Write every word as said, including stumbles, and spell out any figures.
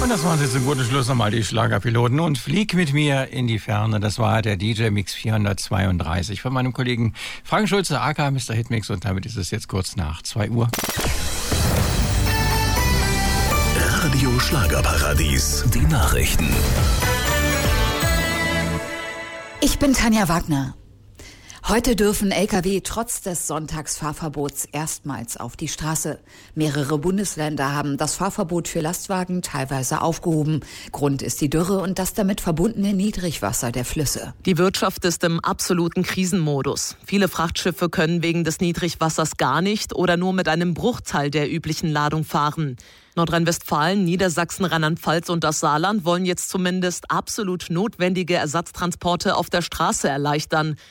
Und das waren sie zum guten Schluss nochmal, die Schlagerpiloten. Und Flieg mit mir in die Ferne, das war der D J Mix vierhundertzweiunddreißig von meinem Kollegen Frank Schulze, aka Mister Hitmix. Und damit ist es jetzt kurz nach zwei Uhr. Radio Schlagerparadies, die Nachrichten. Ich bin Tanja Wagner. Heute dürfen L K W trotz des Sonntagsfahrverbots erstmals auf die Straße. Mehrere Bundesländer haben das Fahrverbot für Lastwagen teilweise aufgehoben. Grund ist die Dürre und das damit verbundene Niedrigwasser der Flüsse. Die Wirtschaft ist im absoluten Krisenmodus. Viele Frachtschiffe können wegen des Niedrigwassers gar nicht oder nur mit einem Bruchteil der üblichen Ladung fahren. Nordrhein-Westfalen, Niedersachsen, Rheinland-Pfalz und das Saarland wollen jetzt zumindest absolut notwendige Ersatztransporte auf der Straße erleichtern.